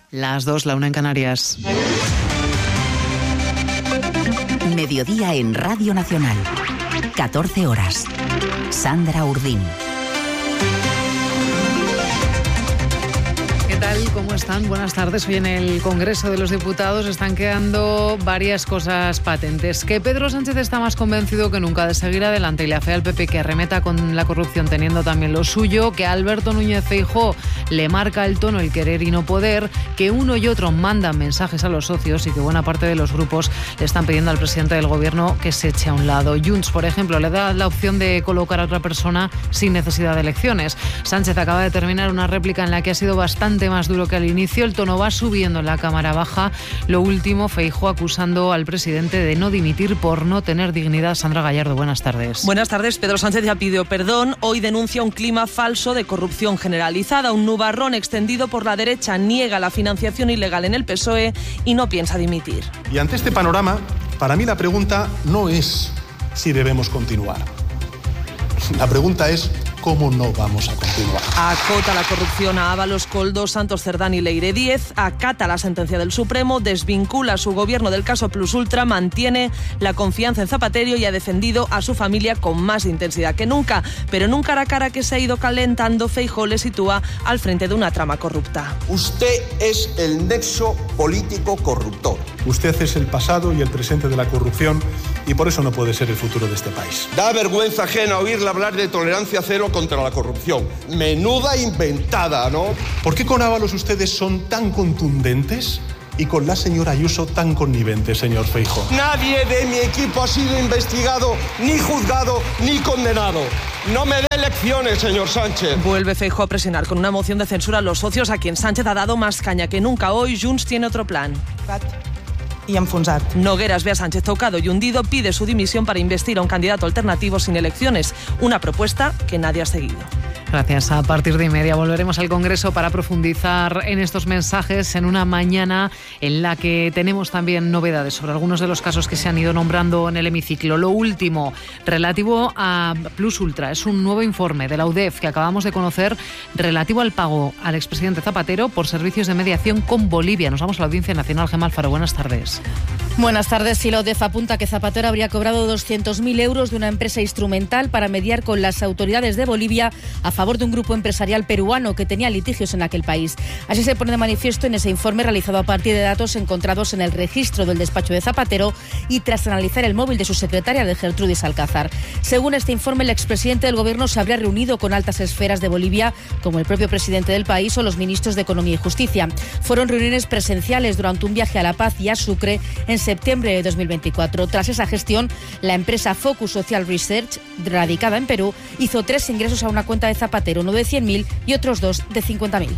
Las 2, la 1 en Canarias. Mediodía en Radio Nacional. 14 horas. Sandra Urdín. ¿Qué tal? ¿Cómo están? Buenas tardes. Hoy en el Congreso de los Diputados están quedando varias cosas patentes. Que Pedro Sánchez está más convencido que nunca de seguir adelante y le afea al PP que arremeta con la corrupción teniendo también lo suyo. Que Alberto Núñez Feijóo le marca el tono el querer y no poder. Que uno y otro mandan mensajes a los socios y que buena parte de los grupos le están pidiendo al presidente del gobierno que se eche a un lado. Junts, por ejemplo, le da la opción de colocar a otra persona sin necesidad de elecciones. Sánchez acaba de terminar una réplica en la que ha sido bastante más duro que al inicio. El tono va subiendo en la Cámara Baja. Lo último, Feijóo acusando al presidente de no dimitir por no tener dignidad. Sandra Gallardo, buenas tardes. Buenas tardes. Pedro Sánchez ya pidió perdón. Hoy denuncia un clima falso de corrupción generalizada. Un nubarrón extendido por la derecha niega la financiación ilegal en el PSOE y no piensa dimitir. Y ante este panorama, para mí la pregunta no es si debemos continuar. La pregunta es ¿cómo no vamos a continuar? Acota la corrupción a Ábalos, Koldo, Santos Cerdán y Leire Díez, acata la sentencia del Supremo, desvincula a su gobierno del caso Plus Ultra, mantiene la confianza en Zapatero y ha defendido a su familia con más intensidad que nunca. Pero en un cara a cara que se ha ido calentando, Feijóo le sitúa al frente de una trama corrupta. Usted es el nexo político corruptor. Usted es el pasado y el presente de la corrupción y por eso no puede ser el futuro de este país. Da vergüenza ajena oírle hablar de tolerancia cero contra la corrupción. Menuda inventada, ¿no? ¿Por qué con Ábalos ustedes son tan contundentes y con la señora Ayuso tan conniventes, señor Feijóo? Nadie de mi equipo ha sido investigado, ni juzgado, ni condenado. No me dé lecciones, señor Sánchez. Vuelve Feijóo a presionar con una moción de censura a los socios a quien Sánchez ha dado más caña que nunca. Hoy Junts tiene otro plan. Y enfonsat. Nogueras ve a Sánchez tocado y hundido, pide su dimisión para investir a un candidato alternativo sin elecciones. Una propuesta que nadie ha seguido. Gracias. A partir de 1:30 volveremos al Congreso para profundizar en estos mensajes en una mañana en la que tenemos también novedades sobre algunos de los casos que se han ido nombrando en el hemiciclo. Lo último, relativo a Plus Ultra, es un nuevo informe de la UDEF que acabamos de conocer relativo al pago al expresidente Zapatero por servicios de mediación con Bolivia. Nos vamos a la Audiencia Nacional. Gemma Alfaro, buenas tardes. Buenas tardes. Sí, la UDEF apunta que Zapatero habría cobrado 200.000 euros de una empresa instrumental para mediar con las autoridades de Bolivia a favor de un grupo empresarial peruano que tenía litigios en aquel país. Así se pone de manifiesto en ese informe realizado a partir de datos encontrados en el registro del despacho de Zapatero y tras analizar el móvil de su secretaria, de Gertrudis Alcázar. Según este informe, el expresidente del gobierno se habría reunido con altas esferas de Bolivia, como el propio presidente del país o los ministros de Economía y Justicia. Fueron reuniones presenciales durante un viaje a La Paz y a Sucre en septiembre de 2024. Tras esa gestión, la empresa Focus Social Research, radicada en Perú, hizo 3 ingresos a una cuenta de Zapatero, uno de 100.000 y otros 2 de 50.000.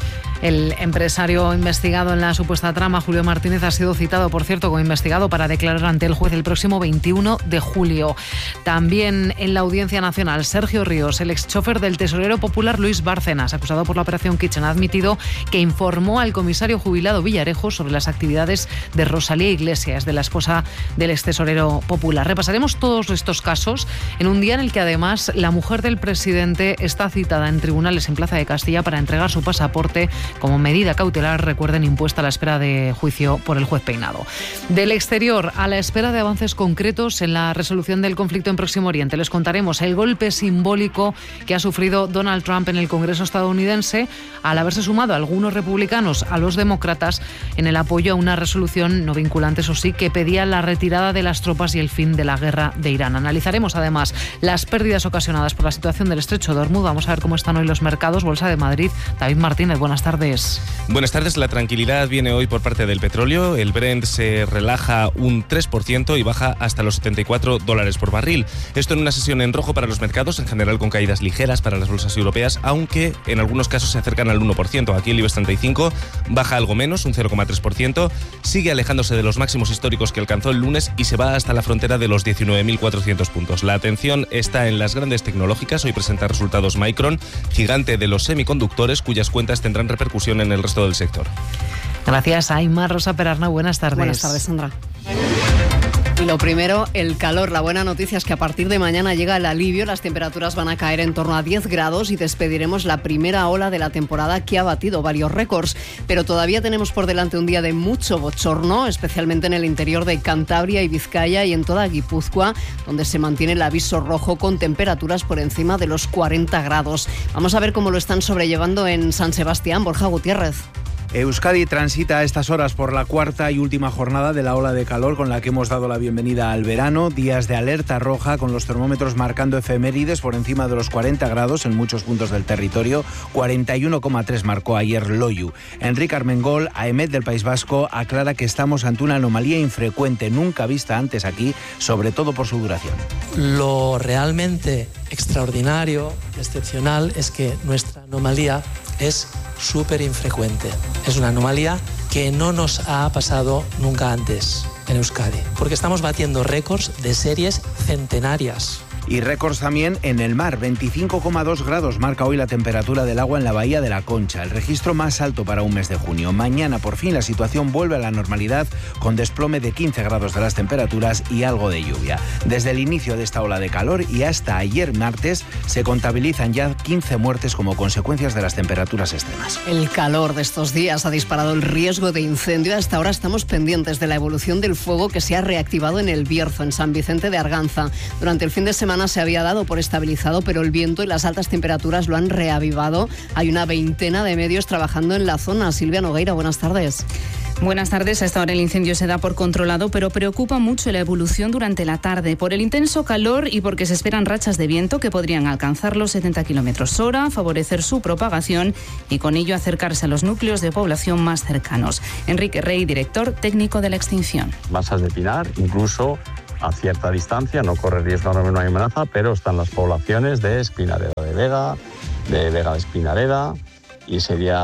El empresario investigado en la supuesta trama, Julio Martínez, ha sido citado, por cierto, como investigado para declarar ante el juez el próximo 21 de julio. También en la Audiencia Nacional, Sergio Ríos, el exchofer del tesorero popular Luis Bárcenas, acusado por la Operación Kitchen, ha admitido que informó al comisario jubilado Villarejo sobre las actividades de Rosalía Iglesias, de la esposa del extesorero popular. Repasaremos todos estos casos en un día en el que además la mujer del presidente está citada en tribunales en Plaza de Castilla para entregar su pasaporte como medida cautelar, recuerden, impuesta a la espera de juicio por el juez Peinado. Del exterior, a la espera de avances concretos en la resolución del conflicto en Próximo Oriente, les contaremos el golpe simbólico que ha sufrido Donald Trump en el Congreso estadounidense al haberse sumado a algunos republicanos a los demócratas en el apoyo a una resolución no vinculante, eso sí, que pedía la retirada de las tropas y el fin de la guerra de Irán. Analizaremos además las pérdidas ocasionadas por la situación del Estrecho de Hormuz. Vamos a ver cómo están hoy los mercados. Bolsa de Madrid, David Martínez, buenas tardes. Buenas tardes. La tranquilidad viene hoy por parte del petróleo. El Brent se relaja un 3% y baja hasta los $74 por barril. Esto en una sesión en rojo para los mercados, en general con caídas ligeras para las bolsas europeas, aunque en algunos casos se acercan al 1%. Aquí el IBEX 35 baja algo menos, un 0,3%. Sigue alejándose de los máximos históricos que alcanzó el lunes y se va hasta la frontera de los 19.400 puntos. La atención está en las grandes tecnológicas. Hoy presenta resultados Micron, gigante de los semiconductores, cuyas cuentas tendrán repercusión en el resto del sector. Gracias, Aymar. Rosa Perarnau, buenas tardes. Buenas tardes, Sandra. Lo primero, el calor. La buena noticia es que a partir de mañana llega el alivio. Las temperaturas van a caer en torno a 10 grados y despediremos la primera ola de la temporada que ha batido varios récords. Pero todavía tenemos por delante un día de mucho bochorno, especialmente en el interior de Cantabria y Vizcaya y en toda Guipúzcoa, donde se mantiene el aviso rojo con temperaturas por encima de los 40 grados. Vamos a ver cómo lo están sobrellevando en San Sebastián. Borja Gutiérrez. Euskadi transita a estas horas por la cuarta y última jornada de la ola de calor con la que hemos dado la bienvenida al verano. Días de alerta roja con los termómetros marcando efemérides por encima de los 40 grados en muchos puntos del territorio. 41,3 marcó ayer Loiu. Enrique Armengol, AEMET del País Vasco, aclara que estamos ante una anomalía infrecuente, nunca vista antes aquí, sobre todo por su duración. Lo realmente extraordinario, excepcional, es que nuestra anomalía es súper infrecuente. Es una anomalía que no nos ha pasado nunca antes en Euskadi, porque estamos batiendo récords de series centenarias. Y récords también en el mar. 25,2 grados marca hoy la temperatura del agua en la Bahía de la Concha, el registro más alto para un mes de junio. Mañana, por fin, la situación vuelve a la normalidad con desplome de 15 grados de las temperaturas y algo de lluvia. Desde el inicio de esta ola de calor y hasta ayer martes se contabilizan ya 15 muertes como consecuencias de las temperaturas extremas. El calor de estos días ha disparado el riesgo de incendio. Hasta ahora estamos pendientes de la evolución del fuego que se ha reactivado en El Bierzo, en San Vicente de Arganza. Durante el fin de semana se había dado por estabilizado, pero el viento y las altas temperaturas lo han reavivado. Hay una veintena de medios trabajando en la zona. Silvia Nogueira, buenas tardes. Buenas tardes. A esta hora el incendio se da por controlado, pero preocupa mucho la evolución durante la tarde por el intenso calor y porque se esperan rachas de viento que podrían alcanzar los 70 km/h, favorecer su propagación y con ello acercarse a los núcleos de población más cercanos. Enrique Rey, director técnico de la extinción. Masas de pinar, incluso a cierta distancia, no corre riesgo, no hay amenaza, pero están las poblaciones de Espinareda de Vega de Espinareda, y sería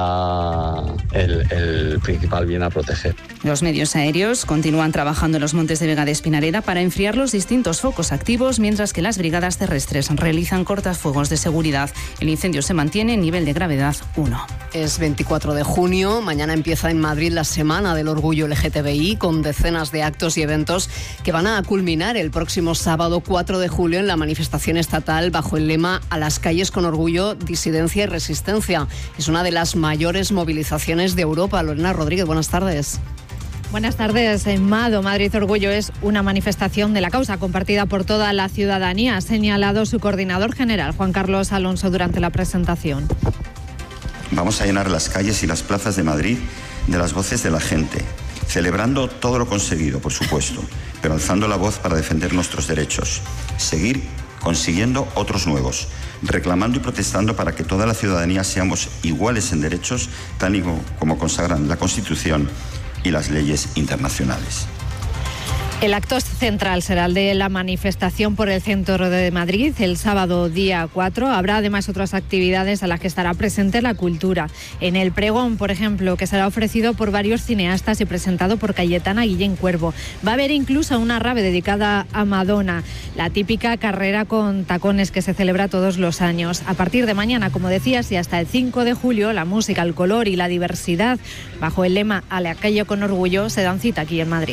el principal bien a proteger. Los medios aéreos continúan trabajando en los montes de Vega de Espinareda para enfriar los distintos focos activos, mientras que las brigadas terrestres realizan cortafuegos de seguridad. El incendio se mantiene en nivel de gravedad 1. Es 24 de junio, mañana empieza en Madrid la Semana del Orgullo LGTBI con decenas de actos y eventos que van a culminar el próximo sábado 4 de julio en la manifestación estatal bajo el lema "A las calles con orgullo, disidencia y resistencia". Es una de las mayores movilizaciones de Europa. Lorena Rodríguez, buenas tardes. Buenas tardes. En MADO, Madrid Orgullo, es una manifestación de la causa compartida por toda la ciudadanía, ha señalado su coordinador general, Juan Carlos Alonso, durante la presentación. Vamos a llenar las calles y las plazas de Madrid de las voces de la gente, celebrando todo lo conseguido, por supuesto, pero alzando la voz para defender nuestros derechos, seguir consiguiendo otros nuevos, reclamando y protestando para que toda la ciudadanía seamos iguales en derechos, tal y como consagran la Constitución y las leyes internacionales. El acto central será el de la manifestación por el centro de Madrid el sábado día 4. Habrá además otras actividades a las que estará presente la cultura. En el pregón, por ejemplo, que será ofrecido por varios cineastas y presentado por Cayetana Guillén Cuervo. Va a haber incluso una rave dedicada a Madonna, la típica carrera con tacones que se celebra todos los años. A partir de mañana, como decías, y hasta el 5 de julio, la música, el color y la diversidad, bajo el lema "A la calle con orgullo", se dan cita aquí en Madrid.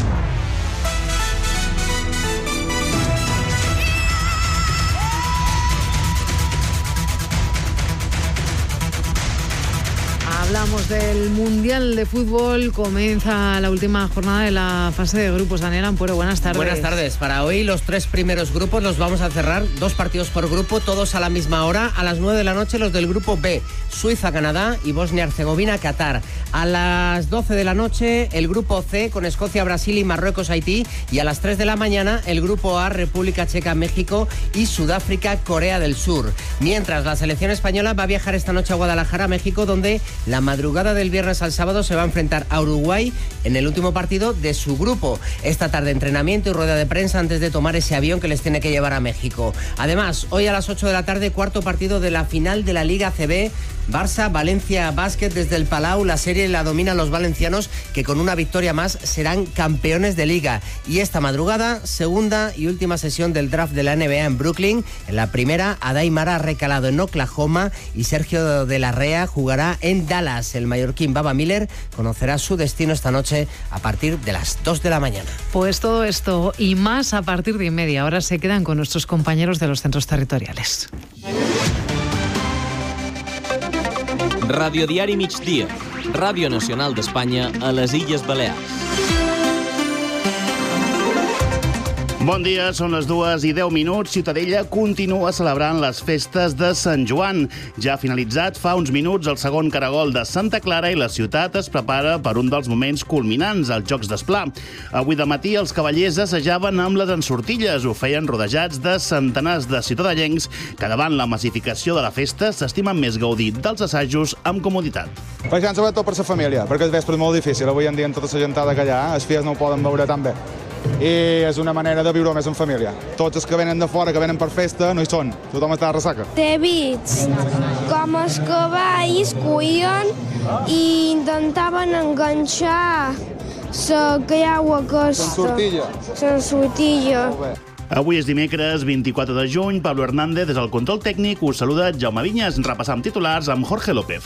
Hablamos del Mundial de Fútbol. Comienza la última jornada de la fase de grupos. Daniel Ampuero, buenas tardes. Buenas tardes. Para hoy los 3 primeros grupos los vamos a cerrar. 2 partidos por grupo, todos a la misma hora. A las 9 de la noche los del grupo B, Suiza, Canadá y Bosnia-Herzegovina, Qatar. A las 12 de la noche el grupo C con Escocia, Brasil y Marruecos, Haití. Y a las 3 de la mañana el grupo A, República Checa, México y Sudáfrica, Corea del Sur. Mientras la selección española va a viajar esta noche a Guadalajara, México, donde la madrugada del viernes al sábado se va a enfrentar a Uruguay en el último partido de su grupo. Esta tarde entrenamiento y rueda de prensa antes de tomar ese avión que les tiene que llevar a México. Además, hoy a las 8 de la tarde, cuarto partido de la final de la Liga CB. Barça-Valencia Básquet desde el Palau. La serie la dominan los valencianos, que con una victoria más serán campeones de Liga. Y esta madrugada, segunda y última sesión del draft de la NBA en Brooklyn. En la primera, Adai Mara ha recalado en Oklahoma y Sergio de la Rea jugará en Dallas. Palas. El mallorquín Baba Miller conocerá su destino esta noche a partir de las 2 de la mañana. Pues todo esto y más a partir de 1:30. Ahora se quedan con nuestros compañeros de los centros territoriales. Radiodiari Migdia, Ràdio Nacional d'Espanya a les Illes Balears. Bon dia, són les 2:10. Ciutadella continua celebrant les festes de Sant Joan. Ja ha finalitzat fa uns minuts el segon caragol de Santa Clara i la ciutat es prepara per un dels moments culminants, els Jocs d'Esplà. Avui de matí els cavallers assajaven amb les ensortilles. Ho feien rodejats de centenars de ciutadellencs que davant la massificació de la festa s'estimen més gaudir dels assajos amb comoditat. Baixant sobretot per la família, perquè el vespre és molt difícil. Avui en dia amb tota la gentada que hi ha, els fills no ho poden veure tan bé. I és una manera de viure més en família. Tots els que venen de fora, que venen per festa, no hi són. Tothom està a ressaca. T'he vist com els cavalls cuien i intentaven enganxar la creu aquesta. L'ensortilla. Avui és dimecres 24 de juny. Pablo Hernández, des del control tècnic, us saluda Jaume Vinyes. Repassam titulars amb Jorge López.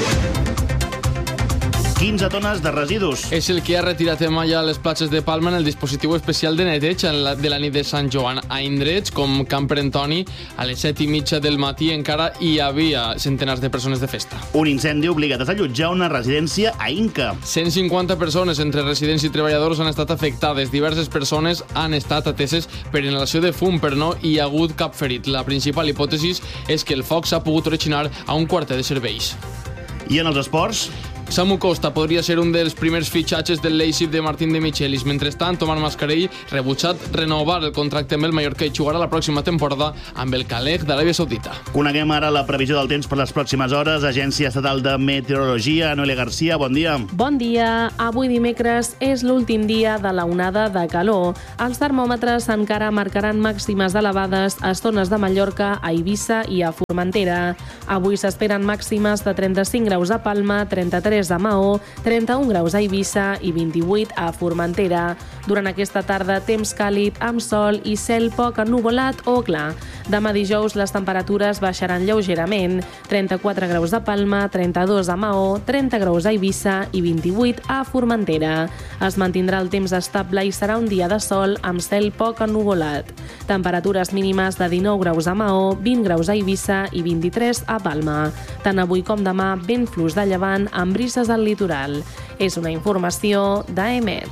15 tones de residus. És el que ha retirat Malla a les platges de Palma en el dispositiu especial de neteig de la nit de Sant Joan. A indrets com Camp Antoni, a les 7:30 del matí encara hi havia centenars de persones de festa. Un incendi obliga a desallotjar una residència a Inca. 150 persones entre residents i treballadors han estat afectades. Diverses persones han estat ateses per inhalació de fum, però no hi ha hagut cap ferit. La principal hipòtesi és que el foc s'ha pogut originar a un quarter de serveis. I en els esports? Samu Costa podria ser un dels primers fitxatges del Leipzig de Martín de Michelis. Mentrestant, Tomàs Mascarell rebutjat renovar el contracte amb el Mallorca i jugarà la pròxima temporada amb el Calec d'Aràbia Saudita. Coneguem ara la previsió del temps per les pròximes hores. Agència Estatal de Meteorologia, Noelia Garcia, bon dia. Bon dia. Avui dimecres és l'últim dia de la onada de calor. Els termòmetres encara marcaran màximes elevades a zones de Mallorca, a Eivissa i a Formentera. Avui s'esperen màximes de 35 graus a Palma, 33 a Maó, 31 graus a Eivissa i 28 a Formentera. Durant aquesta tarda, temps càlid amb sol i cel poc ennuvolat o clar. Demà dijous les temperatures baixaran lleugerament, 34 graus a Palma, 32 a Maó, 30 graus a Eivissa i 28 a Formentera. Es mantindrà el temps estable i serà un dia de sol amb cel poc ennuvolat. Temperatures mínimes de 19 graus a Maó, 20 graus a Eivissa i 23 a Palma. Tant avui com demà, vent fluix de llevant amb brises al litoral. És una informació d'AEMET.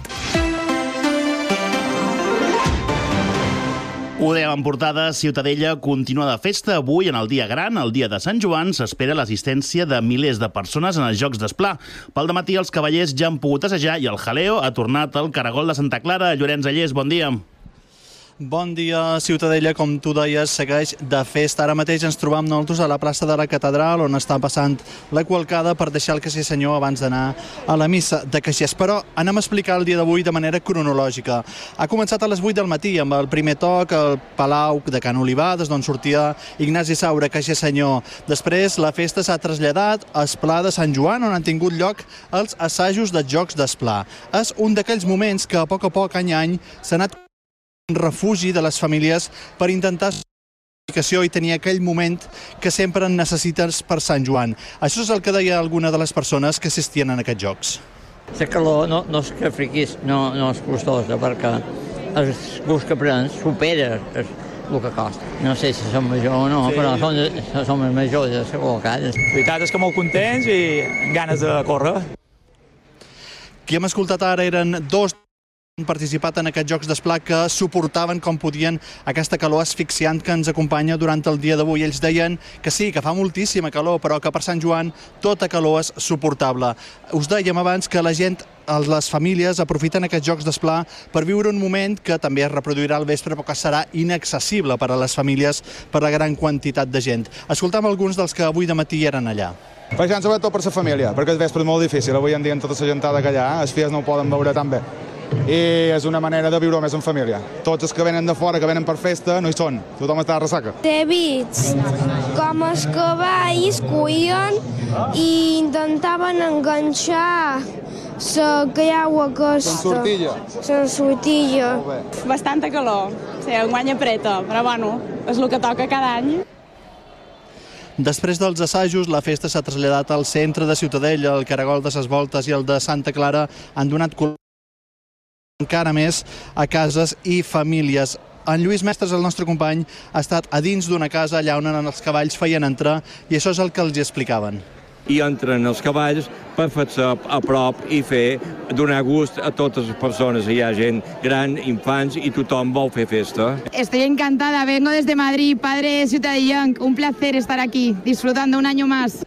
Ho dèiem en portada, Ciutadella continua de festa. Avui, en el dia gran, el dia de Sant Joan, s'espera l'assistència de milers de persones en els Jocs d'Esplà. Pel dematí, els cavallers ja han pogut assajar i el jaleo ha tornat al caragol de Santa Clara. Llorenç Allés, bon dia. Bon dia, Ciutadella, com tu deies, segueix de festa. Ara mateix ens trobam nosaltres a la plaça de la Catedral, on està passant la qualcada per deixar el Caixer Senyor abans d'anar a la missa de caixers. Però anem a explicar el dia d'avui de manera cronològica. Ha començat a les 8 del matí amb el primer toc al Palau de Can Olivar, des d'on sortia Ignasi Saura, Caixer Senyor. Després la festa s'ha traslladat a Esplà de Sant Joan, on han tingut lloc els assajos de Jocs d'Esplà. És un d'aquells moments que a poc, any a any, s'ha anat refugi de les famílies per intentar i tenir aquell moment que sempre en necessites per Sant Joan. Això és el que deia alguna de les persones que assistien en aquests jocs. La calor no és que friquis, no és costosa, perquè els gust que prens supera el que costa. No sé si som majors o no, sí, però som majors de segur que La veritat és que molt contents i ganes de córrer. Qui hem escoltat ara eren dos han participat en aquests Jocs d'Esplà que suportaven com podien aquesta calor asfixiant que ens acompanya durant el dia d'avui. Ells deien que sí, que fa moltíssima calor, però que per Sant Joan tota calor és suportable. Us dèiem abans que la gent, les famílies, aprofiten aquests Jocs d'Esplà per viure un moment que també es reproduirà al vespre, però que serà inaccessible per a les famílies per la gran quantitat de gent. Escoltam alguns dels que avui de matí eren allà. Baixant sobretot per la família, perquè el vespre és molt difícil. Avui en dia amb tota la gentada que hi ha, els fills no ho poden veure tan bé. I és una manera de viure més en família. Tots els que venen de fora, que venen per festa, no hi són. Tothom està a ressaca. T'he vist com els cavalls cuien i intentaven enganxar la creu aquesta. L'ensortilla. Bastanta calor. Sí, enguany apreta, però bueno, és el que toca cada any. Després dels assajos, la festa s'ha traslladat al centre de Ciutadella. El Caragol de Ses Voltes i el de Santa Clara han donat color encara més a cases i famílies. En Lluís Mestres, el nostre company, ha estat a dins d'una casa allà on els cavalls feien entrar i això és el que els explicaven. I entren els cavalls per fer-se a prop i donar gust a totes les persones. Hi ha gent gran, infants i tothom vol fer festa. Estoy encantada, vengo desde Madrid, padre ciutadellenc. Un placer estar aquí, disfrutando un año más.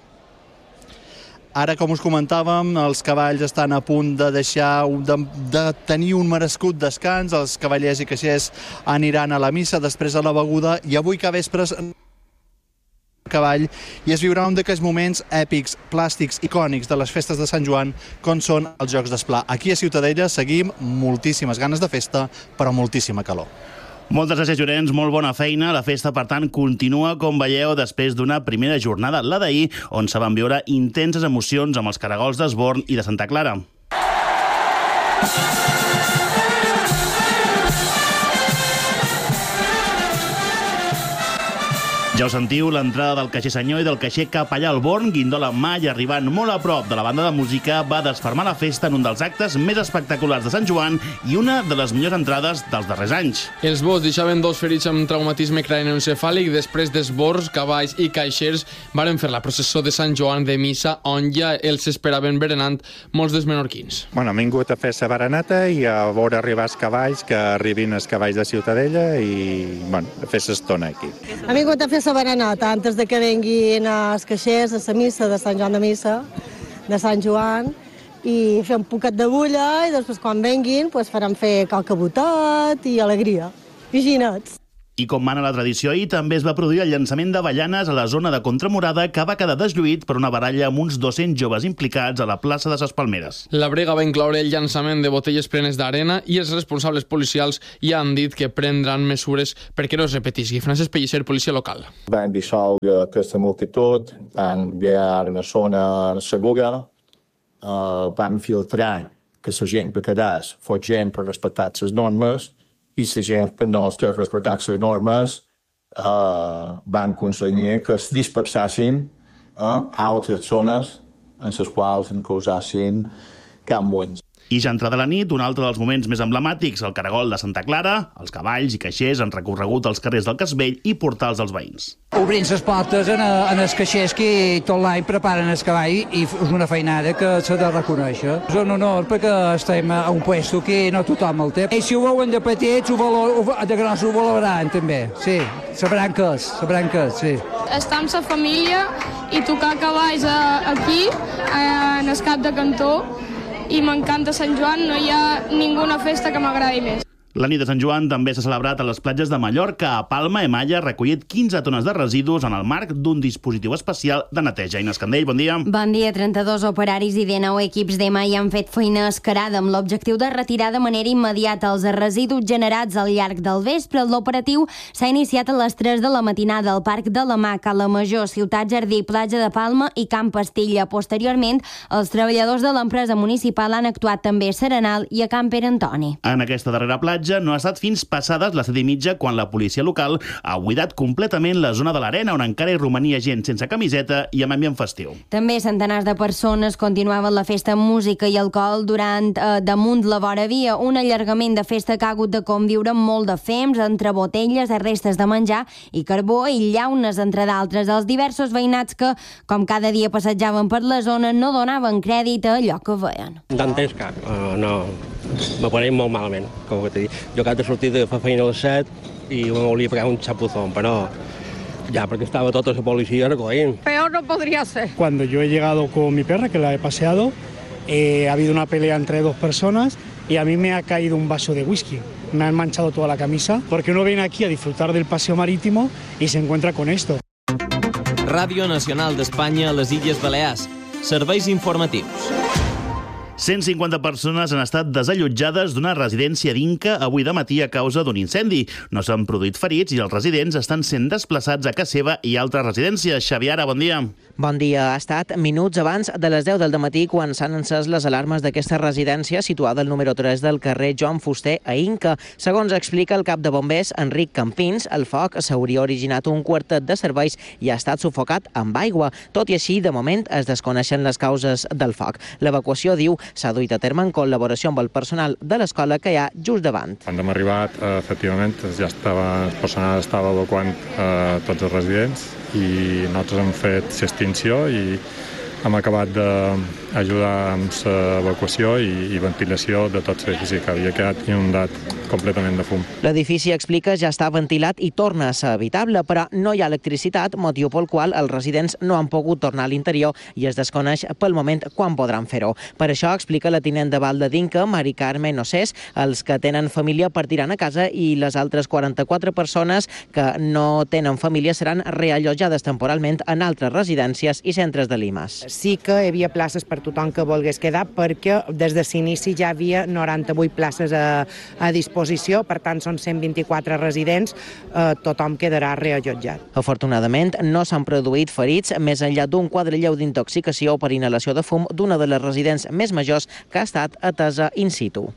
Ara, com us comentàvem, els cavalls estan a punt de tenir un merescut descans. Els cavallers i caixers aniran a la missa, després a la beguda, i avui que vespres cavall i es viurà un d'aquells moments èpics, plàstics, icònics de les festes de Sant Joan, com són els Jocs d'Esplà. Aquí a Ciutadella seguim moltíssimes ganes de festa, però moltíssima calor. Moltes gràcies, Llorenç, molt bona feina. La festa, per tant, continua, com veieu, després d'una primera jornada, la d'ahir, on se van viure intenses emocions amb els caragols d'Esborn i de Santa Clara. Ja ho sentiu, l'entrada del caixer senyor i del caixer cap allà al Born, guindola en mà i arribant molt a prop de la banda de música, va desfermar la festa en un dels actes més espectaculars de Sant Joan i una de les millors entrades dels darrers anys. Els bots deixaven 2 ferits amb traumatisme cranioencefàlic. Després d'esborns, cavalls i caixers varen fer la processó de Sant Joan de missa, on ja els esperaven berenant molts dels menorquins. Bueno, hem vingut a fer la berenata i a veure arribar els cavalls, que arribin els cavalls de Ciutadella i a fer l'estona aquí. Hem vingut a fer la berenata antes de que venguin els caixers a la missa de Sant Joan de Missa, de Sant Joan, i fer un poquet de bulla i després quan venguin farem fer qualque botet i alegria, i ginets. I com mana la tradició, ahir també es va produir el llançament de ballanes a la zona de Contramurada, que va quedar deslluït per una baralla amb uns 200 joves implicats a la plaça de Ses Palmeres. La brega va incloure el llançament de botelles plenes d'arena i els responsables policials ja han dit que prendran mesures perquè no es repetissi. Francesc Pellicer, policia local. Vam dissoldre aquesta multitud, vam enviar una zona segura, vam filtrar que la gent que quedés fos gent per respectar les normes, i la gent que no estava respectant les normes van aconseguir que es dispersassin a altres zones en les quals en causassin canvis. I ja entrada la nit, un altre dels moments més emblemàtics, el caragol de Santa Clara, els cavalls i caixers han recorregut els carrers del Casvell i portals dels veïns. Obrint les portes en els caixers que tot l'any preparen el cavall i és una feinada que s'ha de reconèixer. És un honor perquè estem a un puesto que no tothom el té. I si ho veuen de petits, de grans ho valoraran també, sí. Sabran què és, sí. Estar amb la família i tocar cavalls aquí, en el cap de cantó, i m'encanta Sant Joan, no hi ha ninguna festa que m'agradi més. La nit de Sant Joan també s'ha celebrat a les platges de Mallorca. A Palma, Emalla ha recollit 15 tones de residus en el marc d'un dispositiu especial de neteja. Inés Candell, bon dia. Bon dia. 32 operaris i 19 equips d'EMA hi han fet feina escarada amb l'objectiu de retirar de manera immediata els residus generats al llarg del vespre. L'operatiu s'ha iniciat a les 3 de la matinada al Parc de la Mà, Cala Major, Ciutat Jardí, Platja de Palma i Camp Pastilla. Posteriorment, els treballadors de l'empresa municipal han actuat també a Serenal i a Camp Pere Antoni. En aquesta darrera platja no ha estat fins passades les 7:30 quan la policia local ha buidat completament la zona de l'arena, on encara hi romania gent sense camiseta i amb ambient festiu. També centenars de persones continuaven la festa amb música i alcohol durant damunt la vora via, un allargament de festa que ha hagut de conviure amb molt de fems, entre botelles, restes de menjar i carbó i llaunes, entre d'altres. Els diversos veïnats que, com cada dia passejaven per la zona, no donaven crèdit a allò que veien. Dantesca, no, me pareix molt malament, com que t'he dit. Jo acabo de sortir de fer feina a les 7 i me volia pegar un chapuzón, pero ya porque estaba toda esa policía recogiendo. Peor no podría ser. Cuando yo he llegado con mi perra, que la he paseado, ha habido una pelea entre dos personas y a mí me ha caído un vaso de whisky. Me han manchado toda la camisa porque uno viene aquí a disfrutar del paseo marítimo y se encuentra con esto. Ràdio Nacional d'Espanya a les Illes Balears. Serveis informatius. 150 persones han estat desallotjades d'una residència d'Inca avui de matí a causa d'un incendi. No s'han produït ferits i els residents estan sent desplaçats a casa seva i altres residències. Xavier, bon dia. Bon dia. Ha estat minuts abans de les 10 del dematí quan s'han encès les alarmes d'aquesta residència situada al número 3 del carrer Joan Fuster a Inca. Segons explica el cap de bombers, Enric Campins, el foc s'hauria originat un quartet de serveis i ha estat sufocat amb aigua. Tot i així, de moment, es desconeixen les causes del foc. L'evacuació, diu, s'ha duit a terme en col·laboració amb el personal de l'escola que hi ha just davant. Quan hem arribat, efectivament, el personal estava evacuant tots els residents i nosaltres hem fet l'extinció i hem acabat d'ajudar amb l'evacuació i ventilació de tot l'edifici que havia quedat inundat completament de fum. L'edifici, explica, ja està ventilat i torna a ser habitable, però no hi ha electricitat, motiu pel qual els residents no han pogut tornar a l'interior i es desconeix pel moment quan podran fer-ho. Per això, explica la tinent de Valde d'Inca, Mari Carmen Océs, els que tenen família partiran a casa i les altres 44 persones que no tenen família seran reallotjades temporalment en altres residències i centres de Limes. Sí que hi havia places per tothom que volgués quedar perquè des de l'inici ja hi havia 98 places a disposició, per tant són 124 residents, tothom quedarà reallotjat. Afortunadament no s'han produït ferits més enllà d'un quadre lleu d'intoxicació per inhalació de fum d'una de les residents més majors que ha estat atesa in situ.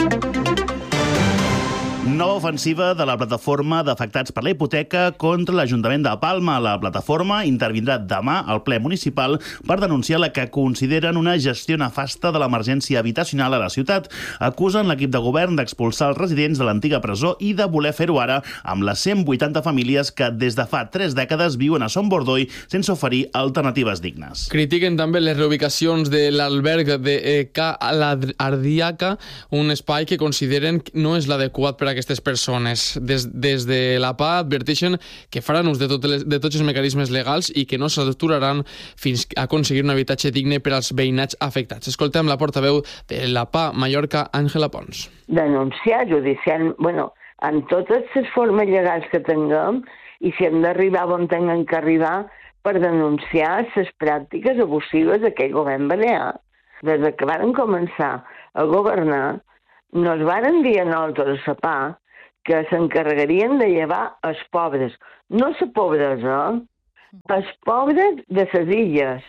Nova ofensiva de la plataforma d'afectats per la hipoteca contra l'Ajuntament de Palma. La plataforma intervindrà demà al ple municipal per denunciar la que consideren una gestió nefasta de l'emergència habitacional a la ciutat. Acusen l'equip de govern d'expulsar els residents de l'antiga presó i de voler fer-ho ara amb les 180 famílies que des de fa 3 dècades viuen a Son Bordoi sense oferir alternatives dignes. Critiquen també les reubicacions de l'alberg de Ca l'Ardiaca, un espai que consideren no és l'adequat per a aquestes persones. Des de la PA adverteixen que faran ús de tots els mecanismes legals i que no s'aturaran fins a aconseguir un habitatge digne per als veïnats afectats. Escoltem la portaveu de la PA Mallorca, Àngela Pons. Denunciar judicialment, en totes les formes legals que tinguem i si hem d'arribar on tinguem que arribar per denunciar les pràctiques abusives d'aquell govern balear. Des que varen començar a governar, nos varen dir a nosaltres a PA que s'encarregarien de llevar els pobres. No la pobresa, els pobres de les illes.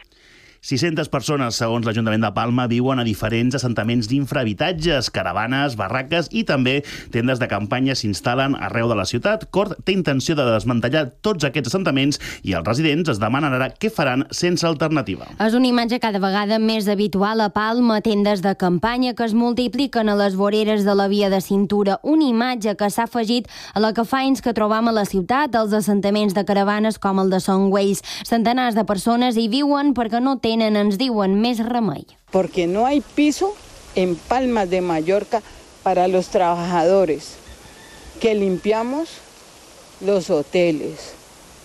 600 persones, segons l'Ajuntament de Palma, viuen a diferents assentaments d'infrahabitatges, caravanes, barraques i també tendes de campanya s'instal·len arreu de la ciutat. Cort té intenció de desmantellar tots aquests assentaments i els residents es demanen ara què faran sense alternativa. És una imatge cada vegada més habitual a Palma, tendes de campanya que es multipliquen a les voreres de la via de cintura. Una imatge que s'ha afegit a la que fa anys que trobam a la ciutat, als assentaments de caravanes com el de Son Güells. Centenars de persones hi viuen perquè no tenen, ens diuen, més remei. Porque no hay piso en Palma de Mallorca para los trabajadores que limpiamos los hoteles,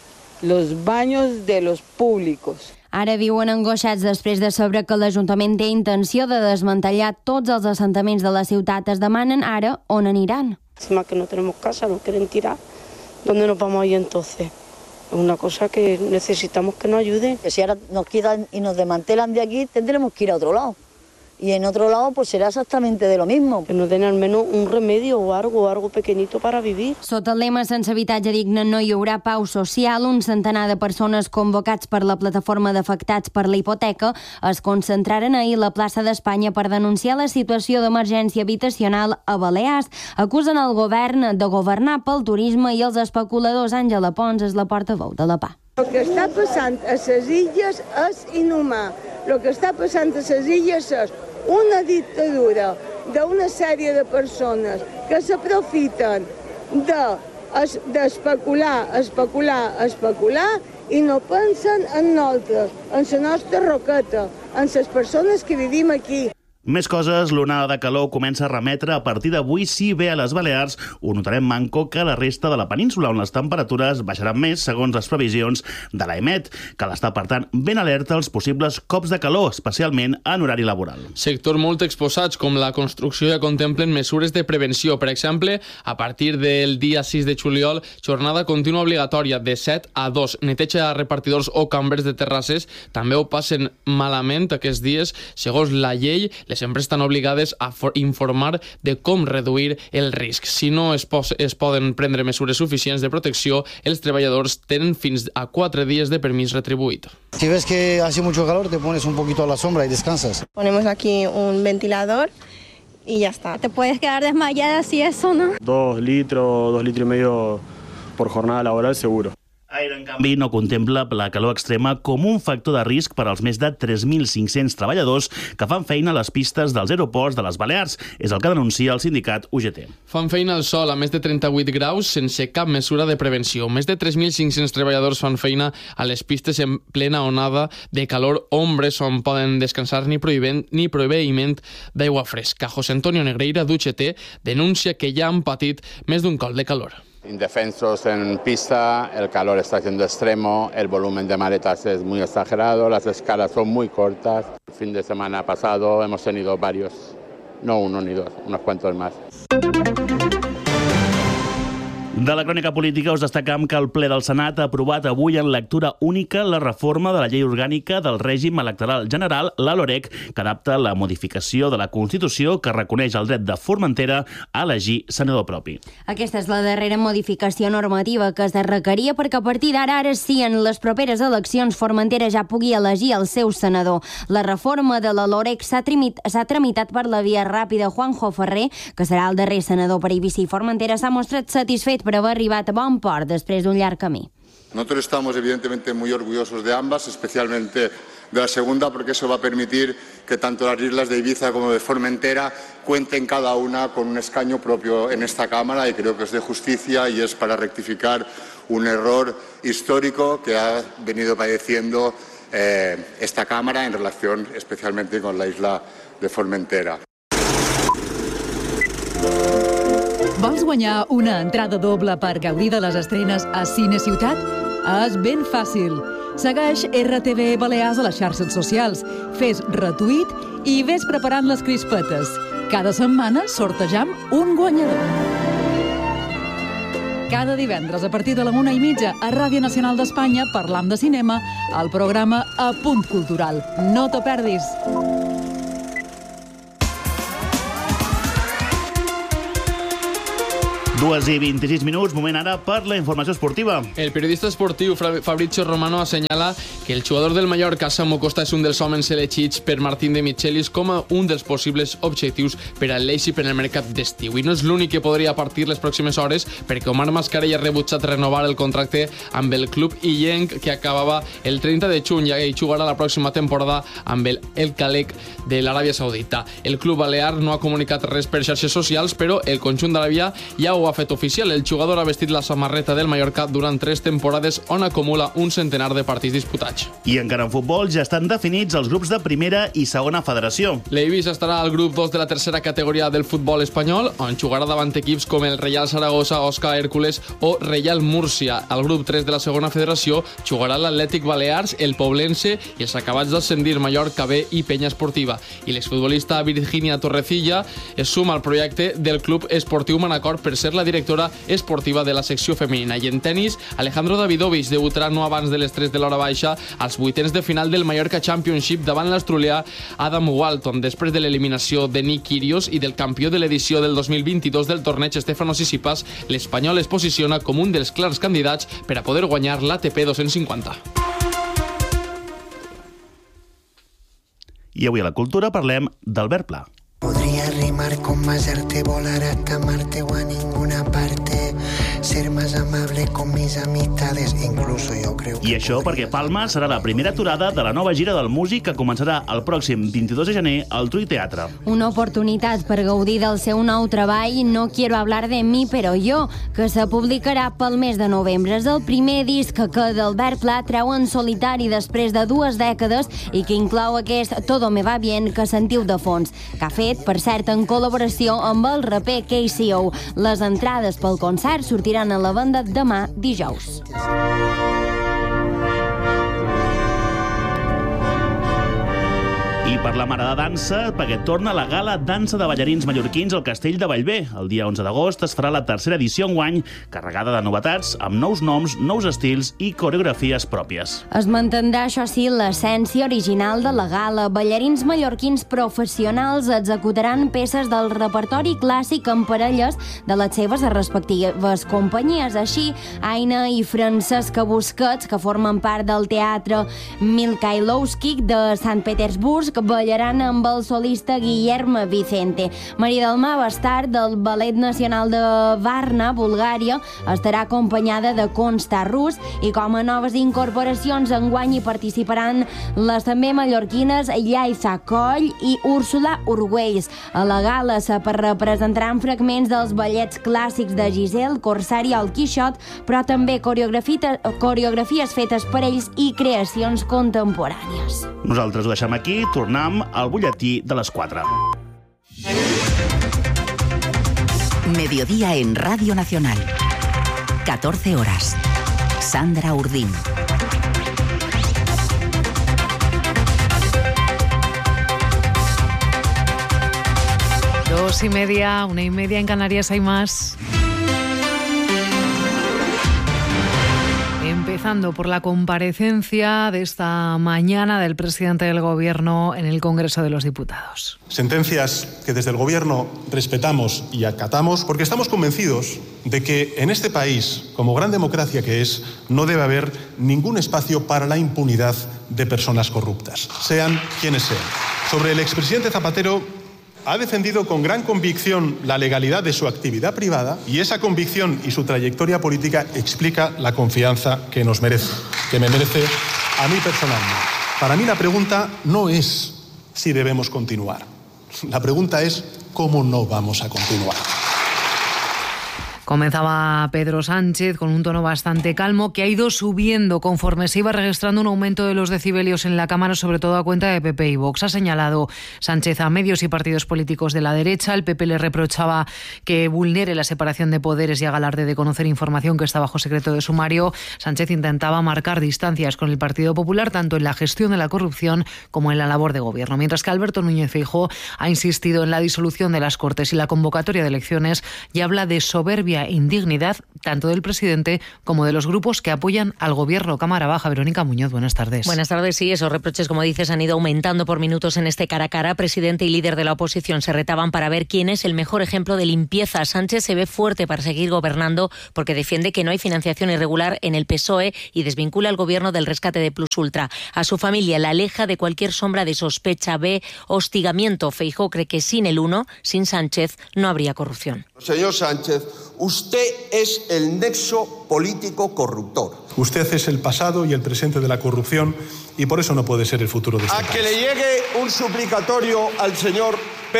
los baños de los públicos. Ara viuen angoixats després de saber que l'Ajuntament té intenció de desmantellar tots els assentaments de la ciutat. Es demanen ara on aniran. Encima que no tenemos casa, nos quieren tirar. ¿Dónde nos vamos a ir entonces? Es una cosa que necesitamos que nos ayuden. Que si ahora nos quitan y nos desmantelan de aquí, tendremos que ir a otro lado. Y en otro lado pues será exactamente de lo mismo. Que nos den al menos un remedio o algo pequeñito para vivir. Sota el lema Sense habitatge digne no hi haurà pau social, un centenar de persones convocats per la plataforma d'afectats per la hipoteca es concentraren ahir a la plaça d'Espanya per denunciar la situació d'emergència habitacional a Balears. Acusen el govern de governar pel turisme i els especuladors. Àngela Pons és la portaveu de la PA. El que està passant a les illes és inhumà. El que està passant a les illes és una dictadura d'una sèrie de persones que s'aprofiten d'especular i no pensen en nosaltres, en la nostra roqueta, en les persones que vivim aquí. Més coses, l'onada de calor comença a remetre a partir d'avui. Si bé a les Balears ho notarem manco que a la resta de la península, on les temperatures baixaran més, segons les previsions de l'EMET. Cal estar, per tant, ben alerta als possibles cops de calor, especialment en horari laboral. Sector molt exposats, com la construcció, ja contemplen mesures de prevenció. Per exemple, a partir del dia 6 de juliol, jornada contínua obligatòria de 7 a 2. Neteja de repartidors o cambres de terrasses també ho passen malament aquests dies. Segons la llei, Les empreses estan obligades a informar de com reduir el risc. Si no es poden prendre mesures suficients de protecció, els treballadors tenen fins a 4 dies de permís retribuït. Si ves que hace mucho calor, te pones un poquito a la sombra y descansas. Ponemos aquí un ventilador y ya está. Te puedes quedar desmayada si eso, ¿no? 2 litros, 2 litros y medio por jornada laboral seguro. Aire, en canvi, no contempla la calor extrema com un factor de risc per als més de 3.500 treballadors que fan feina a les pistes dels aeroports de les Balears. És el que denuncia el sindicat UGT. Fan feina al sol a més de 38 graus sense cap mesura de prevenció. Més de 3.500 treballadors fan feina a les pistes en plena onada de calor ombres on poden descansar ni proveïment d'aigua fresca. José Antonio Negreira, d'UGT, denuncia que ja han patit més d'un col de calor. Indefensos en pista, el calor está siendo extremo, el volumen de maletas es muy exagerado, las escalas son muy cortas. El fin de semana pasado hemos tenido varios, no uno ni dos, unos cuantos más. De la crònica política us destacam que el ple del Senat ha aprovat avui en lectura única la reforma de la llei orgànica del règim electoral general, la LOREC, que adapta la modificació de la Constitució que reconeix el dret de Formentera a elegir senador propi. Aquesta és la darrera modificació normativa que es requeria perquè a partir d'ara, sí, en les properes eleccions, Formentera ja pugui elegir el seu senador. La reforma de la LOREC s'ha tramitat per la via ràpida. Juanjo Ferrer, que serà el darrer senador per Eivissa i Formentera, s'ha mostrat satisfet per haver arribat a bon port després d'un llarg camí. Nosotros estamos evidentemente muy orgullosos de ambas, especialmente de la segunda, porque eso va a permitir que tanto las islas de Ibiza como de Formentera cuenten cada una con un escaño propio en esta Cámara, y creo que es de justicia y es para rectificar un error histórico que ha venido padeciendo esta Cámara en relación especialmente con la isla de Formentera. Vols guanyar una entrada doble per gaudir de les estrenes a Cine Ciutat? És ben fàcil. Segueix RTV Balears a les xarxes socials, fes retuit i ves preparant les crispetes. Cada setmana sortejam un guanyador. Cada divendres a partir de la 1:30 a Ràdio Nacional d'Espanya parlam de cinema al programa A Punt Cultural. No t'ho perdis. 2:26 minuts, moment ara per la informació esportiva. El periodista esportiu Fabrizio Romano assenyala que el jugador del Mallorca, Samu Costa, és un dels homes elegits per Martín de Michelis com a un dels possibles objectius per al Leipzig en el mercat d'estiu. I no és l'únic que podria partir les pròximes hores, perquè Omar Mascarell ha rebutjat renovar el contracte amb el club illenc, que acabava el 30 de juny i jugarà la pròxima temporada amb el Khalek de l'Aràbia Saudita. El club balear no ha comunicat res per xarxes socials, però el conjunt d'Aràbia ja ho ha fet oficial. El jugador ha vestit la samarreta del Mallorca durant 3 temporades on acumula un centenar de partits disputats. I encara en futbol ja estan definits els grups de primera i segona federació. L'Eivissa estarà al grup 2 de la tercera categoria del futbol espanyol, on jugarà davant equips com el Reial Saragossa, Osca Hércules o Reial Múrcia. Al grup 3 de la segona federació jugarà l'Atlètic Balears, el Poblense i els acabats d'ascendir Mallorca B i Penya Esportiva. I l'exfutbolista Virginia Torrecilla es suma al projecte del Club Esportiu Manacor per ser la directora esportiva de la secció femenina. I en tenis, Alejandro Davidovich debutarà no abans de les 3 de l'hora baixa als vuitens de final del Mallorca Championship davant l'australià Adam Walton, després de l'eliminació de Nick Kyrgios i del campió de l'edició del 2022 del torneig Stefanos Tsitsipas. L'espanyol es posiciona com un dels clars candidats per a poder guanyar l'ATP 250. I avui a la cultura parlem d'Albert Pla. Podría rimar con más arte, volar hasta Marte o a ninguna parte, ser más amable con mis amistades, incluso yo creo que... I això perquè Palma serà la primera aturada de la nova gira del músic que començarà el pròxim 22 de gener al Tui Teatre. Una oportunitat per gaudir del seu nou treball No quiero hablar de mí pero yo, que se publicarà pel mes de novembre. És el primer disc que d'Albert Pla treu en solitari després de 2 dècades i que inclou aquest Todo me va bien que sentiu de fons, que ha fet, per cert, en col·laboració amb el raper KCO. Les entrades pel concert sortiran a la venda demà dijous. I per la Mare de Dansa, perquè torna la gala Dansa de ballarins mallorquins al Castell de Bellver. El dia 11 d'agost es farà la tercera edició enguany, carregada de novetats, amb nous noms, nous estils i coreografies pròpies. Es mantindrà, això sí, l'essència original de la gala. Ballarins mallorquins professionals executaran peces del repertori clàssic en parelles de les seves respectives companyies. Així, Aina i Francesca Busquets, que formen part del Teatre Milkhailovsky de Sant Petersburg, ballaran amb el solista Guillermo Vicente. Maria del Mar Bastard, del Ballet Nacional de Varna, Bulgària, estarà acompanyada de Consta Rus, i com a noves incorporacions enguany hi participaran les també mallorquines Llaiza Coll i Úrsula Urgüells. A la gala se representaran fragments dels ballets clàssics de Giselle, Corsari o el Quixot, però també coreografies fetes per ells i creacions contemporànies. Nosaltres ho deixem aquí, tornem al butlletí de les 4. Mediodía en Radio Nacional. 14 horas. Sandra Urdín. Dos y media, 1:30 en Canarias, hay más. Empezando por la comparecencia de esta mañana del presidente del Gobierno en el Congreso de los Diputados. Sentencias que desde el Gobierno respetamos y acatamos porque estamos convencidos de que en este país, como gran democracia que es, no debe haber ningún espacio para la impunidad de personas corruptas, sean quienes sean. Sobre el expresidente Zapatero, ha defendido con gran convicción la legalidad de su actividad privada y esa convicción y su trayectoria política explica la confianza que nos merece, que me merece a mí personalmente. Para mí la pregunta no es si debemos continuar. La pregunta es cómo no vamos a continuar. Comenzaba Pedro Sánchez con un tono bastante calmo que ha ido subiendo conforme se iba registrando un aumento de los decibelios en la Cámara, sobre todo a cuenta de PP y Vox. Ha señalado Sánchez a medios y partidos políticos de la derecha. El PP le reprochaba que vulnere la separación de poderes y haga alarde de conocer información que está bajo secreto de sumario. Sánchez intentaba marcar distancias con el Partido Popular tanto en la gestión de la corrupción como en la labor de gobierno. Mientras que Alberto Núñez Feijóo ha insistido en la disolución de las Cortes y la convocatoria de elecciones y habla de soberbia e indignidad tanto del presidente como de los grupos que apoyan al gobierno. Cámara Baja, Verónica Muñoz, buenas tardes. Buenas tardes, sí, esos reproches, como dices, han ido aumentando por minutos en este cara a cara. Presidente y líder de la oposición se retaban para ver quién es el mejor ejemplo de limpieza. Sánchez se ve fuerte para seguir gobernando porque defiende que no hay financiación irregular en el PSOE y desvincula al gobierno del rescate de Plus Ultra. A su familia la aleja de cualquier sombra de sospecha, ve hostigamiento. Feijóo cree que sin el uno, sin Sánchez, no habría corrupción. Señor Sánchez, usted es el nexo político corruptor. Usted es el pasado y el presente de la corrupción y por eso no puede ser el futuro de este país. ¿A que le llegue un suplicatorio al señor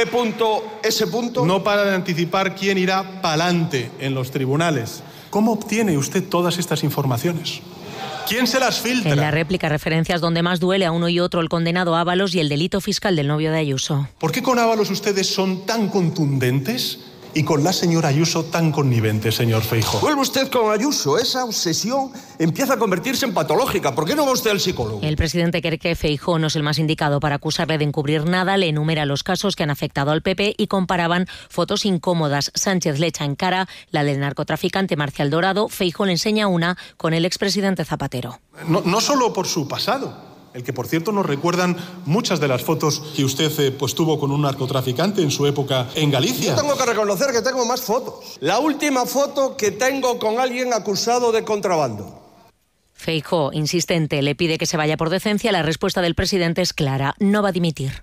P.S. No para de anticipar quién irá pa'lante en los tribunales. ¿Cómo obtiene usted todas estas informaciones? ¿Quién se las filtra? En la réplica, referencias donde más duele a uno y otro: el condenado Ábalos y el delito fiscal del novio de Ayuso. ¿Por qué con Ábalos ustedes son tan contundentes y con la señora Ayuso tan connivente, señor Feijóo? Vuelve usted con Ayuso. Esa obsesión empieza a convertirse en patológica. ¿Por qué no va usted al psicólogo? El presidente cree que Feijóo no es el más indicado para acusarle de encubrir nada. Le enumera los casos que han afectado al PP y comparaban fotos incómodas. Sánchez le echa en cara la del narcotraficante Marcial Dorado. Feijóo le enseña una con el expresidente Zapatero. No solo por su pasado, el que, por cierto, nos recuerdan muchas de las fotos que usted tuvo con un narcotraficante en su época en Galicia. Yo tengo que reconocer que tengo más fotos. La última foto que tengo con alguien acusado de contrabando. Feijóo, insistente, le pide que se vaya por decencia. La respuesta del presidente es clara: no va a dimitir.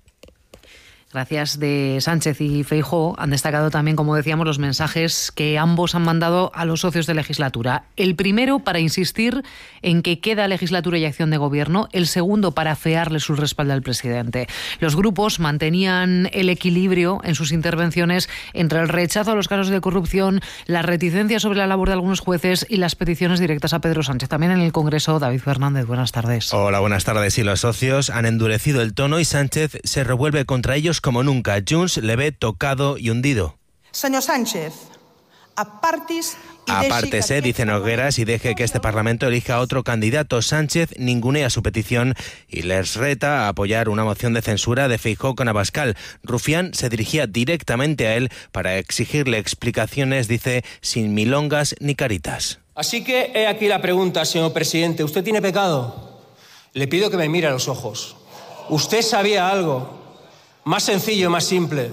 Gracias de Sánchez y Feijóo han destacado también, como decíamos, los mensajes que ambos han mandado a los socios de legislatura. El primero para insistir en que queda legislatura y acción de gobierno. El segundo para afearle su respaldo al presidente. Los grupos mantenían el equilibrio en sus intervenciones entre el rechazo a los casos de corrupción, la reticencia sobre la labor de algunos jueces y las peticiones directas a Pedro Sánchez. También en el Congreso, David Fernández, buenas tardes. Hola, buenas tardes. Y los socios han endurecido el tono y Sánchez se revuelve contra ellos como nunca. Junts le ve tocado y hundido. Senyor Sánchez, apartis Apártese, dice Nogueras, y deje que este Parlamento elija a otro candidato. Sánchez ningunea su petición y les reta a apoyar una moción de censura de Feijóo con Abascal. Rufián se dirigía directamente a él para exigirle explicaciones, dice, sin milongas ni caritas. Así que he aquí la pregunta, señor presidente. ¿Usted tiene pecado? Le pido que me mire a los ojos. ¿Usted sabía algo? Más sencillo, más simple.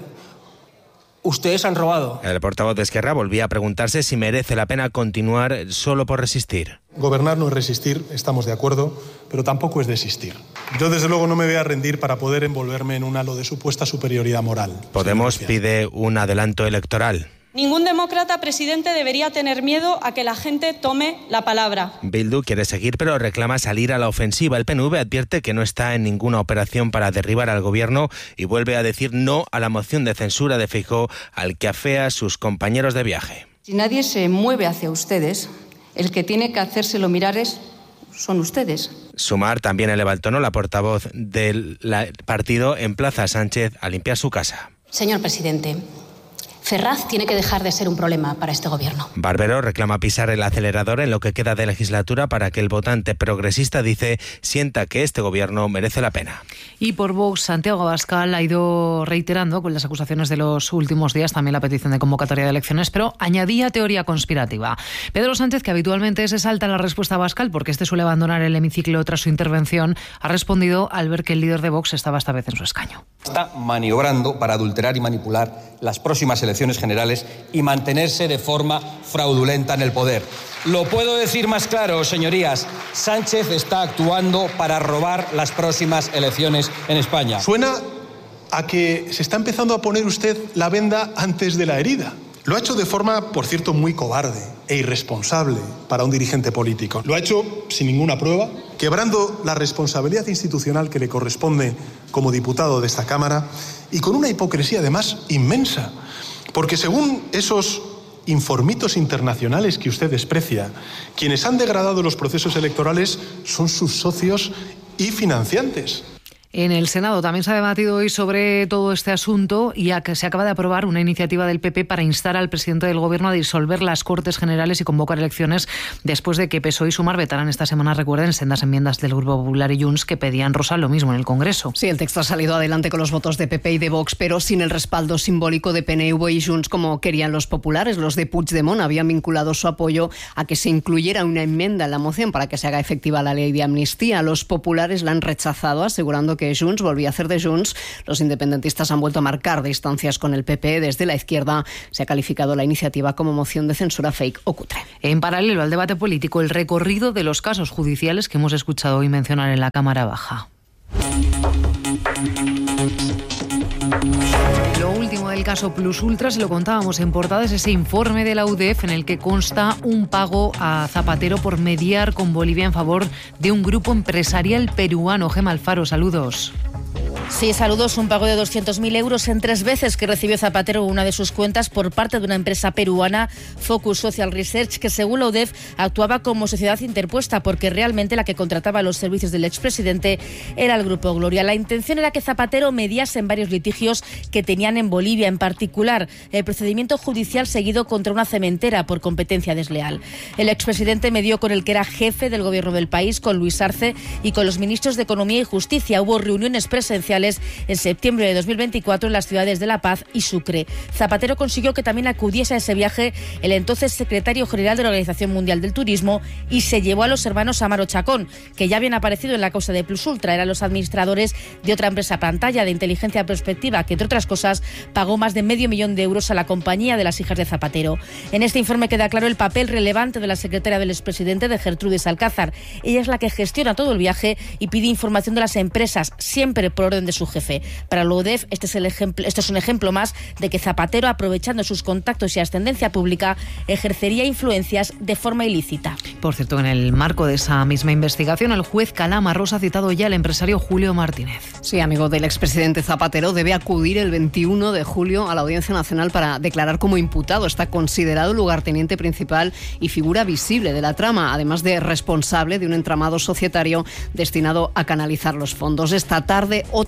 Ustedes han robado. El portavoz de Esquerra volvía a preguntarse si merece la pena continuar solo por resistir. Gobernar no es resistir, estamos de acuerdo, pero tampoco es desistir. Yo desde luego no me voy a rendir para poder envolverme en un halo de supuesta superioridad moral. Podemos pide un adelanto electoral. Ningún demócrata, presidente, debería tener miedo a que la gente tome la palabra. Bildu quiere seguir, pero reclama salir a la ofensiva. El PNV advierte que no está en ninguna operación para derribar al gobierno y vuelve a decir no a la moción de censura de Feijóo, al que afea a sus compañeros de viaje. Si nadie se mueve hacia ustedes, el que tiene que hacérselo mirar son ustedes. Sumar también eleva el tono. La portavoz del partido emplaza a Sánchez a limpiar su casa. Señor presidente, Ferraz tiene que dejar de ser un problema para este gobierno. Barbero reclama pisar el acelerador en lo que queda de legislatura para que el votante progresista, dice, sienta que este gobierno merece la pena. Y por Vox, Santiago Abascal ha ido reiterando con las acusaciones de los últimos días también la petición de convocatoria de elecciones, pero añadía teoría conspirativa. Pedro Sánchez, que habitualmente se salta la respuesta a Abascal porque este suele abandonar el hemiciclo tras su intervención, ha respondido al ver que el líder de Vox estaba esta vez en su escaño. Está maniobrando para adulterar y manipular las próximas elecciones generales y mantenerse de forma fraudulenta en el poder. Lo puedo decir más claro, señorías. Sánchez está actuando para robar las próximas elecciones en España. Suena a que se está empezando a poner usted la venda antes de la herida. Lo ha hecho de forma, por cierto, muy cobarde e irresponsable para un dirigente político. Lo ha hecho sin ninguna prueba, quebrando la responsabilidad institucional que le corresponde como diputado de esta Cámara y con una hipocresía además inmensa. Porque según esos informitos internacionales que usted desprecia, quienes han degradado los procesos electorales son sus socios y financiantes. En el Senado también se ha debatido hoy sobre todo este asunto y se acaba de aprobar una iniciativa del PP para instar al presidente del Gobierno a disolver las Cortes Generales y convocar elecciones después de que PSOE y Sumar vetaran esta semana, recuerden, sendas enmiendas del Grupo Popular y Junts que pedían, Rosa, lo mismo en el Congreso. Sí, el texto ha salido adelante con los votos de PP y de Vox, pero sin el respaldo simbólico de PNV y Junts como querían los populares. Los de Puigdemont habían vinculado su apoyo a que se incluyera una enmienda en la moción para que se haga efectiva la ley de amnistía. Los populares la han rechazado, asegurando que Junts volvía a hacer de Junts. Los independentistas han vuelto a marcar distancias con el PP. Desde la izquierda se ha calificado la iniciativa como moción de censura fake o cutre. En paralelo al debate político, el recorrido de los casos judiciales que hemos escuchado hoy mencionar en la Cámara Baja. Lo último del caso Plus Ultra, se lo contábamos en portada, es ese informe de la UDEF en el que consta un pago a Zapatero por mediar con Bolivia en favor de un grupo empresarial peruano. Gemma Alfaro, saludos. Sí, saludos. Un pago de 200.000 euros en 3 veces que recibió Zapatero en una de sus cuentas por parte de una empresa peruana, Focus Social Research, que según la UDEF actuaba como sociedad interpuesta porque realmente la que contrataba los servicios del expresidente era el Grupo Gloria. La intención era que Zapatero mediase en varios litigios que tenían en Bolivia, en particular el procedimiento judicial seguido contra una cementera por competencia desleal. El expresidente medió con el que era jefe del gobierno del país, con Luis Arce, y con los ministros de Economía y Justicia. Hubo reuniones presenciales en septiembre de 2024 en las ciudades de La Paz y Sucre. Zapatero consiguió que también acudiese a ese viaje el entonces secretario general de la Organización Mundial del Turismo y se llevó a los hermanos Amaro Chacón, que ya habían aparecido en la causa de Plus Ultra. Eran los administradores de otra empresa pantalla de inteligencia prospectiva que, entre otras cosas, pagó más de $500.000 euros a la compañía de las hijas de Zapatero. En este informe queda claro el papel relevante de la secretaria del expresidente, de Gertrudis Alcázar. Ella es la que gestiona todo el viaje y pide información de las empresas, siempre por orden de su jefe. Para la UDEF, este es un ejemplo más de que Zapatero, aprovechando sus contactos y ascendencia pública, ejercería influencias de forma ilícita. Por cierto, en el marco de esa misma investigación, el juez Calama Rosa ha citado ya al empresario Julio Martínez. Sí, amigo del expresidente Zapatero, debe acudir el 21 de julio a la Audiencia Nacional para declarar como imputado. Está considerado lugarteniente principal y figura visible de la trama, además de responsable de un entramado societario destinado a canalizar los fondos. Esta tarde, otra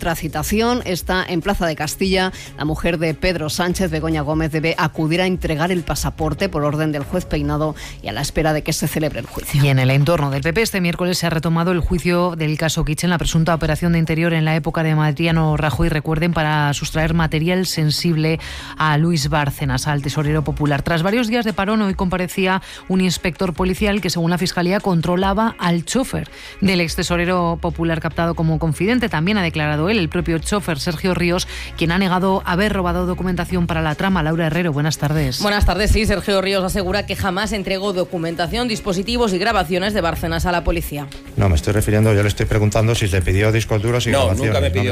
otra citación. Está en Plaza de Castilla. La mujer de Pedro Sánchez, Begoña Gómez, debe acudir a entregar el pasaporte por orden del juez Peinado y a la espera de que se celebre el juicio. Y en el entorno del PP, este miércoles se ha retomado el juicio del caso Kitchen, la presunta operación de Interior en la época de Mariano Rajoy, recuerden, para sustraer material sensible a Luis Bárcenas, al tesorero popular. Tras varios días de parón, hoy comparecía un inspector policial que, según la Fiscalía, controlaba al chofer del ex tesorero popular captado como confidente. También ha declarado él, el propio chofer, Sergio Ríos, quien ha negado haber robado documentación para la trama. Laura Herrero, buenas tardes. Buenas tardes, sí. Sergio Ríos asegura que jamás entregó documentación, dispositivos y grabaciones de Bárcenas a la policía. No, me estoy refiriendo, yo le estoy preguntando si le pidió discos duros y grabaciones.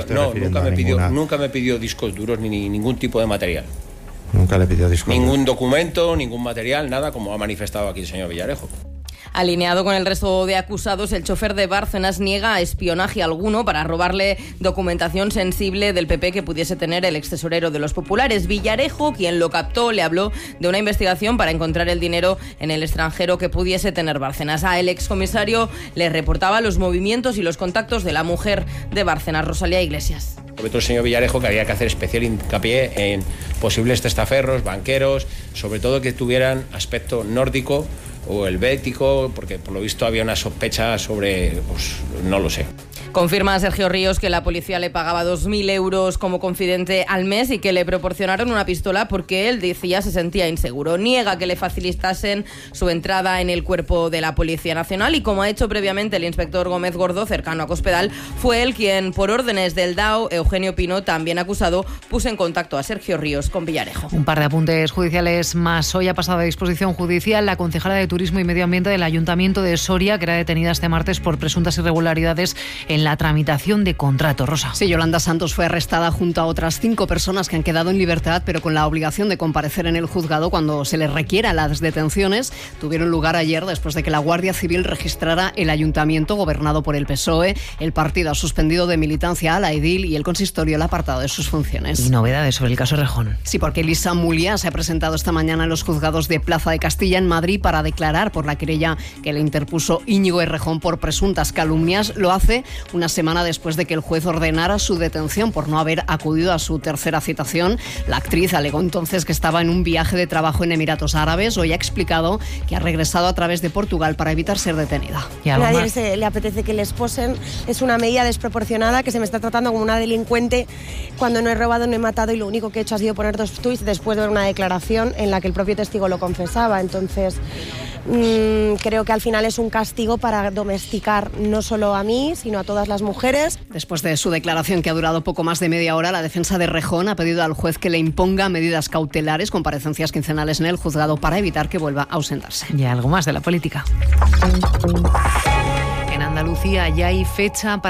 Nunca me pidió discos duros ni ningún tipo de material. Nunca le pidió discos duros. Ningún documento, ningún material, nada, como ha manifestado aquí el señor Villarejo. Alineado con el resto de acusados, el chofer de Bárcenas niega espionaje alguno para robarle documentación sensible del PP que pudiese tener el extesorero de los populares. Villarejo, quien lo captó, le habló de una investigación para encontrar el dinero en el extranjero que pudiese tener Bárcenas. El excomisario le reportaba los movimientos y los contactos de la mujer de Bárcenas, Rosalía Iglesias. Sobre todo el señor Villarejo, que había que hacer especial hincapié en posibles testaferros, banqueros, sobre todo que tuvieran aspecto nórdico o helvético, porque por lo visto había una sospecha sobre, pues no lo sé. Confirma Sergio Ríos que la policía le pagaba 2.000 euros como confidente al mes y que le proporcionaron una pistola porque él decía se sentía inseguro. Niega que le facilitasen su entrada en el cuerpo de la Policía Nacional y, como ha hecho previamente el inspector Gómez Gordo, cercano a Cospedal, fue él quien, por órdenes del DAO, Eugenio Pino, también acusado, puso en contacto a Sergio Ríos con Villarejo. Un par de apuntes judiciales más. Hoy ha pasado a disposición judicial la concejala de Turismo y Medio Ambiente del Ayuntamiento de Soria, que era detenida este martes por presuntas irregularidades en la tramitación de contrato. Rosa. Sí, Yolanda Santos fue arrestada junto a otras 5 personas que han quedado en libertad, pero con la obligación de comparecer en el juzgado cuando se les requiera. Las detenciones tuvieron lugar ayer después de que la Guardia Civil registrara el ayuntamiento gobernado por el PSOE. El partido ha suspendido de militancia a la edil y el consistorio el apartado de sus funciones. Y novedades sobre el caso Rejón. Sí, porque Elisa Mulia se ha presentado esta mañana en los juzgados de Plaza de Castilla en Madrid para declarar por la querella que le interpuso Íñigo Errejón por presuntas calumnias. Lo hace una semana después de que el juez ordenara su detención por no haber acudido a su tercera citación. La actriz alegó entonces que estaba en un viaje de trabajo en Emiratos Árabes. Hoy ha explicado que ha regresado a través de Portugal para evitar ser detenida. A nadie le apetece que le esposen. Es una medida desproporcionada, que se me está tratando como una delincuente cuando no he robado, no he matado y lo único que he hecho ha sido poner 2 tuits después de ver una declaración en la que el propio testigo lo confesaba. Entonces creo que al final es un castigo para domesticar no solo a mí, sino a todas las mujeres. Después de su declaración, que ha durado poco más de media hora, la defensa de Rejón ha pedido al juez que le imponga medidas cautelares, comparecencias quincenales en el juzgado para evitar que vuelva a ausentarse. Y algo más de la política. En Andalucía ya hay fecha para